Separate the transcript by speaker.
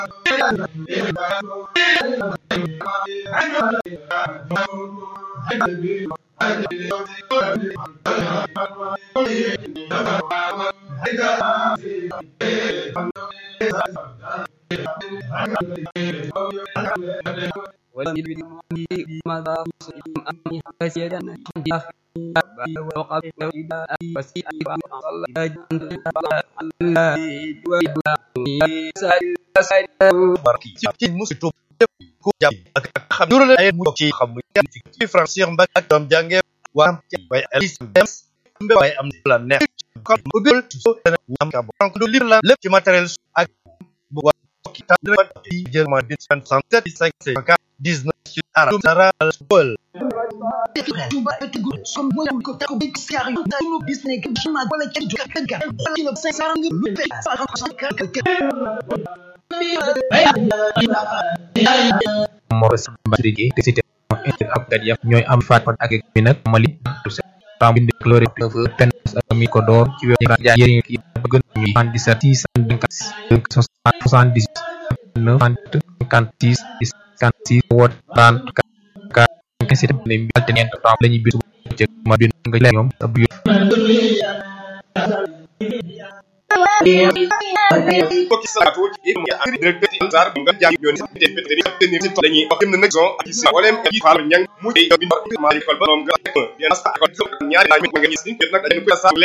Speaker 1: ولم يجد ماذا مسلم أمي فسيدا وقبل إلى وسيء صلى
Speaker 2: ci musu ku jàpp ak xam juróom ay mu ci xam ci français mbak ak doom jànge waam ci bay alice mbe way am la neex ko ubbil so am ka bon do lire la lépp ci matériel ak bu wa ki ta di jël ma 175 19 sur arabe sara bol
Speaker 3: Morris Badrigi te cité ak kat yaf ñooy am faat ak mi nag Mali tam binde chloré tenas ami ko door ci wé yéri ki bëgg ñu 77 670 56 56 wot 34 cité ne mi altenen tam lañuy bisu ci ma bin nga lé ñom ab yu
Speaker 4: bokki salatu ci am directeur ansar nga jàng yoon ci pétri tenir ci lañuy wax dem na nag zone ak ci wolem yi faal ñang mu day bi ma école ba mom nga bien asta ko ñaari la mi nga gis ni nak dañu ko sa